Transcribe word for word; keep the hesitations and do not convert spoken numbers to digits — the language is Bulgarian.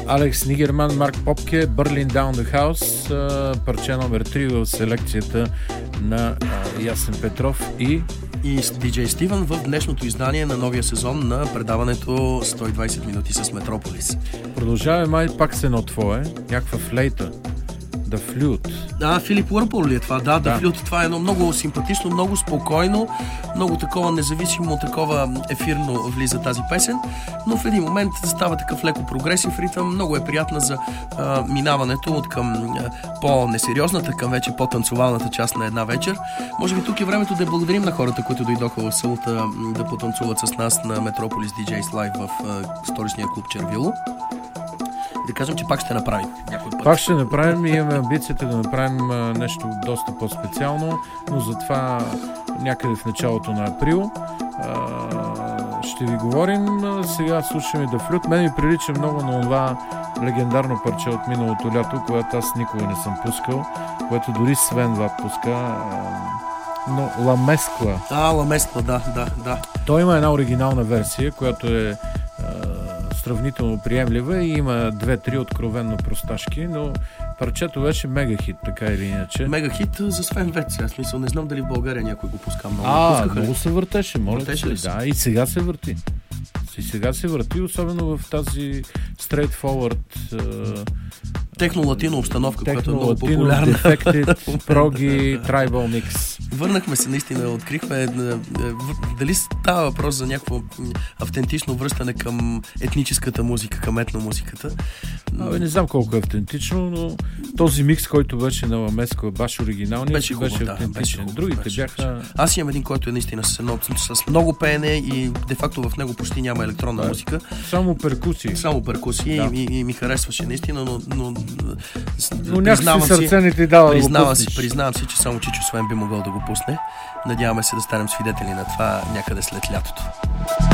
Алекс Нигерман, Марк Попке, Burning Down the House, а, парче номер три в селекцията на а, Ясен Петров и и диджей Стивън в днешното издание на новия сезон на предаването сто и двайсет минути с Метрополис. Продължаваме май пак с едно твое, някаква флейта. The Flute. Да, Филип Уърпъл ли е това? Да, да. The Flute. Това е едно много симпатично, много спокойно, много такова независимо, такова ефирно влиза тази песен, но в един момент става такъв леко прогресив ритъм, много е приятна за а, минаването от към а, по-несериозната, към вече по-танцовалната част на една вечер. Може би тук е времето да благодарим на хората, които дойдоха в селата да потанцуват с нас на Метрополис Диджейс Лайв в а, столичния клуб Червило. Да кажем, че пак ще направим някой път. Пак ще направим и имаме амбицията да направим а, нещо доста по-специално, но за това някъде в началото на април а, ще ви говорим. Сега слушаме The Flute. Мен ми прилича много на това легендарно парче от миналото лято, което аз никога не съм пускал, което дори Свен Ват пуска. А, но Ла Мескла. А, Ла Мескла, да, да, да. Той има една оригинална версия, която е сравнително приемлива и има две-три откровенно просташки, но парчето беше мега хит, така или иначе. Мега хит за Свен Вет, в смисъл, не знам дали в България някой го пуска много. А, много се въртеше, моля. Въртеше ли се? Да, и сега се върти. И сега се върти, особено в тази straightforward техно-латино обстановка, техно, която е много латино, популярна. Defected, проги, трайбал микс. Върнахме се, наистина, открихме дали става въпрос за някакво автентично връщане към етническата музика, към етномузиката. Абе, не знам колко е автентично, но този микс, който беше на Ламеско, баш оригиналният, беше, хубав, беше да, автентичен. беше Другите беше, бяха... беше. Аз имам един, който е наистина с, едно, с много пеене и де-факто в него почти няма електронна да, музика. Само перкусии. Само перкусии да. и, и, и ми харесваше наистина, но... Но, но някакси сърце не ти дава да го пуснеш. Признавам си, че само Чичо Свен би могъл да го пусне. Надяваме се да станем свидетели на това някъде след лятото.